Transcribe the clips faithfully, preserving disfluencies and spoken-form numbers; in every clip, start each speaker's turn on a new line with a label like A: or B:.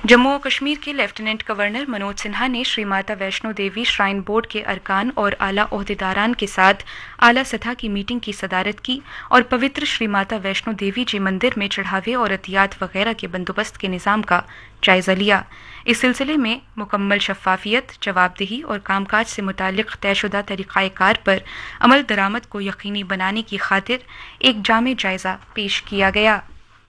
A: जम्मू और कश्मीर के lieutenant governor Manoj Sinha ने श्री माता वैष्णो देवी श्राइन बोर्ड के अरकान और आला ओहदेदारान के साथ आला सतह की मीटिंग की सदारत की और पवित्र श्री माता वैष्णो देवी जी मंदिर में चढ़ावे और अतियात वगैरह के बंदोबस्त के निज़ाम का जायजा लिया। इस सिलसिले में मुकम्मल शफाफियत, जवाबदेही और कामकाज से मुतालिक तयशुदा तरीक़ाकार पर अमल दरामद को यकीनी बनाने की खातिर एक जामे जायजा पेश किया गया।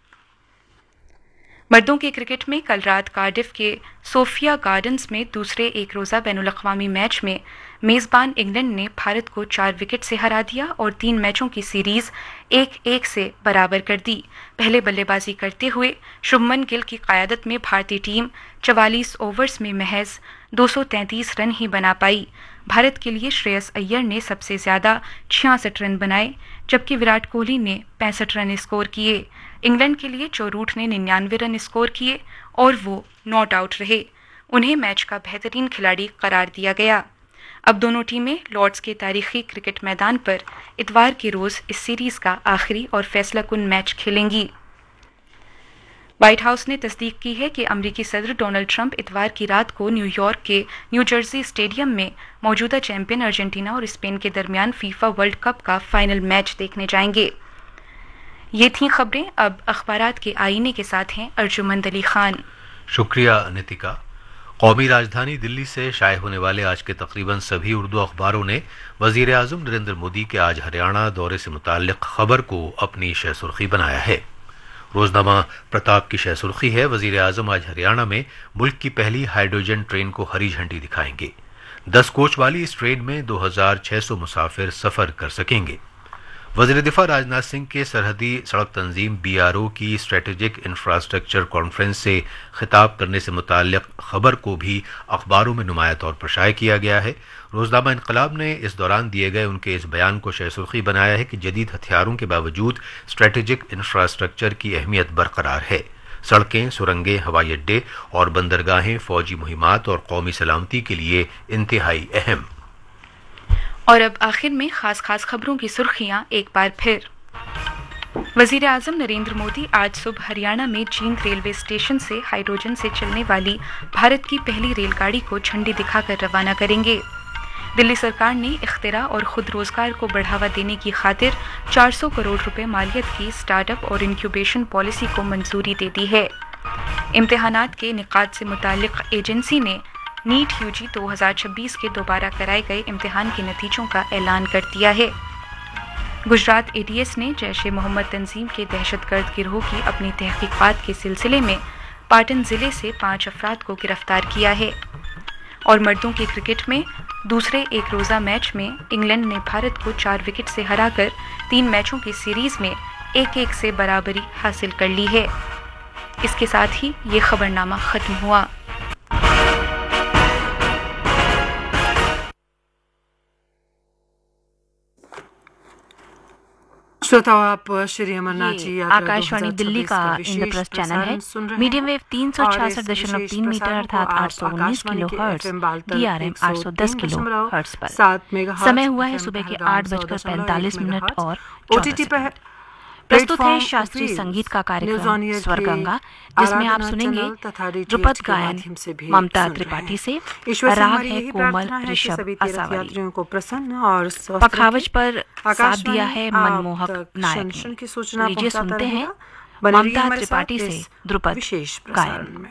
A: मर्दों के क्रिकेट में कल रात कार्डिफ के सोफिया गार्डन्स में दूसरे एक रोज़ा बैनुल-अक़वामी मैच में मेज़बान इंग्लैंड ने भारत को चार विकेट से हरा दिया और तीन मैचों की सीरीज़ एक एक से बराबर कर दी। पहले बल्लेबाजी करते हुए शुभमन गिल की क़यादत में भारतीय टीम चवालीस ओवर्स में महज दो सौ तैंतीस रन ही बना पाई। भारत के लिए श्रेयस अय्यर ने सबसे ज़्यादा छियासठ रन बनाए, जबकि विराट कोहली ने पैंसठ रन स्कोर किए। इंग्लैंड के लिए जो रूट ने निन्यानवे रन स्कोर किए और वो नॉट आउट रहे। उन्हें मैच का बेहतरीन खिलाड़ी करार दिया गया। अब दोनों टीमें लॉर्ड्स के तारीखी क्रिकेट मैदान पर इतवार के रोज़ इस सीरीज़ का आखिरी और फैसलाकुन मैच खेलेंगी। व्हाइट हाउस ने तस्दीक की है कि अमरीकी सदर डोनाल्ड ट्रंप इतवार की रात को न्यूयॉर्क के न्यू जर्सी स्टेडियम में मौजूदा चैंपियन अर्जेंटीना और स्पेन के दरमियान फीफा वर्ल्ड कप का फाइनल मैच देखने जाएंगे। ये थीं खबरें। अब अखबारात के आईने के साथ हैं अर्जुमंद अली खान।
B: शुक्रिया नितिका। कौमी राजधानी दिल्ली से शाये होने वाले आज के तकरीबन सभी उर्दू अखबारों ने वजीर आज़म नरेंद्र मोदी के आज हरियाणा दौरे से मुताल्लिक खबर को अपनी शह सुर्खी बनाया है। रोजनामा प्रताप की शह सुर्खी है, वजीर आज़म आज हरियाणा में मुल्क की पहली हाइड्रोजन ट्रेन को हरी झंडी दिखाएंगे। दस कोच वाली इस ट्रेन में दो हजार छह सौ मुसाफिर सफर कर सकेंगे। वज़ीर दिफा राजनाथ सिंह के सरहदी सड़क तंजीम बी आर ओ की स्ट्रेटेजिक इंफ्रास्ट्रक्चर कॉन्फ्रेंस से खिताब करने से मुताल्लिक खबर को भी अखबारों में नुमाया तौर पर शाये किया गया है। रोजनामा इनकलाब ने इस दौरान दिए गए उनके इस बयान को शह सुर्खी बनाया है कि जदीद हथियारों के बावजूद स्ट्रेटेजिक इंफ्रास्ट्रक्चर की अहमियत बरकरार है। सड़कें, सुरंगें, हवाई अड्डे और बंदरगाहें फौजी मुहिमात और कौमी सलामती के लिए इंतहाई अहम।
A: और अब आखिर में खास खास खबरों की सुर्खियां एक बार फिर। वजीर आज़म नरेंद्र मोदी आज सुबह हरियाणा में जींद रेलवे स्टेशन से हाइड्रोजन से चलने वाली भारत की पहली रेलगाड़ी को झंडी दिखाकर रवाना करेंगे। दिल्ली सरकार ने इख्तिरा और खुद रोजगार को बढ़ावा देने की खातिर चार सौ करोड़ रुपए मालियत की स्टार्टअप और इंक्यूबेशन पॉलिसी को मंजूरी दे दी है। इम्तिहानात के निकात से मुतालिक एजेंसी ने नीट यूजी दो हजार छब्बीस के दोबारा कराए गए इम्तिहान के नतीजों का ऐलान कर दिया है। गुजरात ए डी एस ने जैश ए मोहम्मद तंजीम के दहशतगर्द गिरोह की अपनी तहकीकात के सिलसिले में पाटन जिले से पांच अफराद को गिरफ्तार किया है। और मर्दों के क्रिकेट में दूसरे एक रोज़ा मैच में इंग्लैंड ने भारत को चार विकेट से हराकर तीन मैचों की सीरीज में एक एक से बराबरी हासिल कर ली है। इसके साथ ही ये खबरनामा खत्म हुआ।
C: श्रोताओं, आप श्री अमरनाथ जी
D: आकाशवाणी दिल्ली का इंद्रप्रस्थ चैनल है। मीडियम वेव तीन सौ छियासठ दशमलव तीन मीटर अर्थात आठ सौ उन्नीस kilo hertz, D R M आठ सौ दस किलो हर्ट्ज पर। समय हुआ है सुबह के आठ बजकर पैंतालीस मिनट और ओटीटी पर प्रस्तुत है शास्त्रीय संगीत का कार्यक्रम स्वर गंगा, जिसमें आप सुनेंगे ध्रुपद गायन ममता त्रिपाठी से। राग है कोमल ऋषभ असावरी। पखावज पर साथ दिया है मनमोहक नायक ने। लीजिए सुनते हैं ममता त्रिपाठी से ध्रुपद गायन।